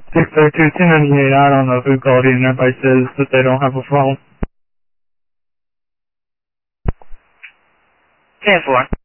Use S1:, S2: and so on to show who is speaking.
S1: 602 298, I don't know who called in. Everybody says that they don't have a phone.
S2: 10-4.